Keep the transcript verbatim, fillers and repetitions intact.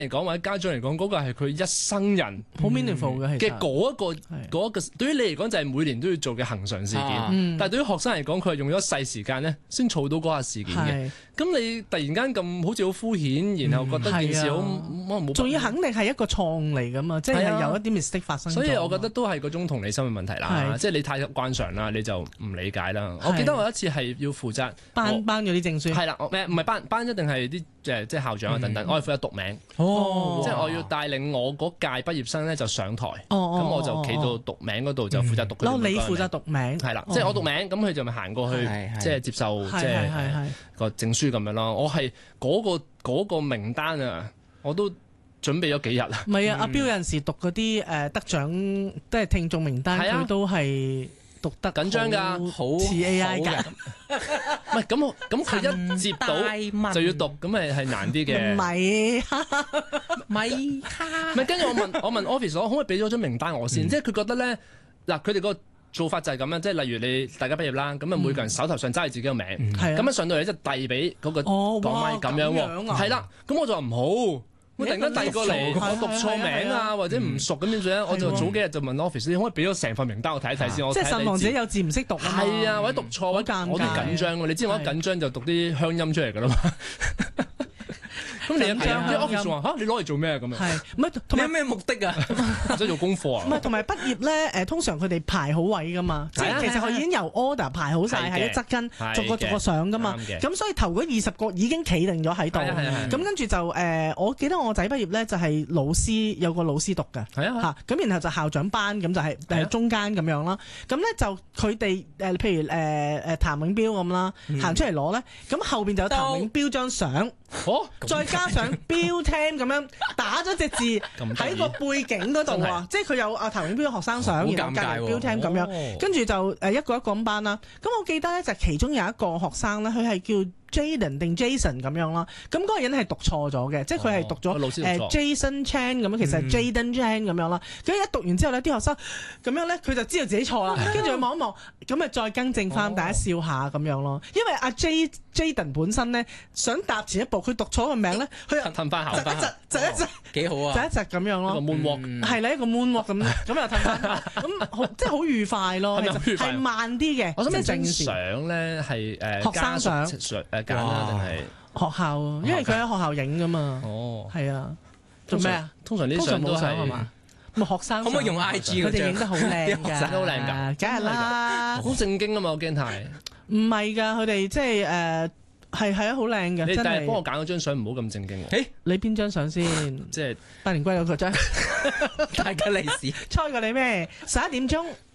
嚟講或者家長嚟講，嗰個係佢一生人好 meaningful 嘅嘅嗰一個嗰一個，對於你嚟講就係每年都要做嘅恒常事件，但係對於學生嚟講，佢係用咗一世時間咧，先儲到嗰下事件嘅。咁你突然間咁好似好敷衍，然後覺得件事好冇， 仲要肯定係一個錯誤嚟噶嘛，即係有一啲 mistake 發生。 所以我覺得都係嗰種同理心嘅問題啦，即係你太慣常啦，你就唔理解啦。我記得我有一次係要負責頒頒咗啲證書， 係啦，唔係唔係頒頒一定係啲誒即係校長啊等等，我係負責讀名，即係我要帶領我嗰屆畢業生咧就上台，咁我就企到讀名嗰度就負責讀佢哋。 你負責讀名， 係啦，即係我讀名，咁佢就咪行過去即係接受即係個證書咁樣咯。我係嗰個嗰個名單啊，我都準備咗幾日啦。唔係啊，阿標有陣時讀嗰啲誒得獎即係聽眾名單，佢都係讀得緊張㗎，好似 A I 㗎。 唔係咁，咁佢一接到就要讀，咁咪係難啲嘅。 咪咪唔係，跟住我問我問 office 我可唔可以俾咗張名單我先？即係佢覺得咧嗱，佢哋個做法就係咁樣，即係例如你大家畢業啦，咁啊每個人手頭上揸住自己個名，咁啊上到嚟就遞俾嗰個講咪咁樣喎，係啦，咁我就話唔好。我突然間遞過嚟，我讀錯名啊，或者唔熟咁點算咧？我就早幾日就問 office，你可唔可以俾咗成份名單我睇一睇先？我即係慎防自己有字唔識讀啊！ 係啊，或者讀錯，我都緊張喎。你知我一緊張就讀啲鄉音出嚟㗎啦嘛。咁你緊張，啲 office 話嚇你攞嚟做咩咁樣？ 係唔係？同埋有咩目的啊？ 即係做功課啊？ 唔係，同埋畢業咧誒，通常佢哋排好位㗎嘛，即係其實佢已經由 order 排好晒喺一側跟，逐個逐個上㗎嘛。咁所以頭嗰二十個已經企定咗喺度。咁跟住就誒，我記得我仔畢業咧就係老師有個老師讀㗎。係啊嚇，咁然後就校長班咁就係誒中間咁樣啦。咁咧就佢哋誒譬如誒誒譚永標咁啦，行出嚟攞咧，咁後邊就有譚永標張相。 哦， 再加上標聽咁樣打咗隻字喺個背景嗰度啊，即係佢有阿譚永標嘅學生相，然後隔離標聽咁樣，跟住就誒一個一個咁班啦。咁我記得咧就其中有一個學生咧，佢係叫Jaden 定 Jason 咁樣啦，咁嗰個人係讀錯咗嘅，即係佢係讀咗誒 Jason Chan 咁樣，其實係 Jaden Chan 咁樣啦。咁一讀完之後咧，啲學生咁樣咧，佢就知道自己錯啦，跟住佢望一望，咁咪再更正翻，大家笑下咁樣咯。因為阿 J Jaden 本身咧想踏前一步，佢讀錯個名咧，佢又褪翻後翻， 窒一窒， 幾好啊！ 窒一窒咁樣咯。 一個 moonwalk 係啦，一個 moonwalk 咁，咁又褪翻，咁好即係好愉快咯。係慢啲嘅。 我想問張相咧係誒學生相誒揀啦定係？ 學校，因為佢喺學校影噶嘛。 哦， 係啊，做咩啊？ 通常啲相都係嘛？咁學生可唔可以用 I G 佢哋影得好靚㗎， 學生都好靚㗎， 梗係啦， 好正經啊嘛！我驚太唔係㗎，佢哋即係誒係係啊，好靚嘅。 你真係幫我揀嗰張相唔好咁正經。 誒， 你邊張相先？ 即係百年歸老嗰張。 大家利是， 猜過你咩？十一點鐘。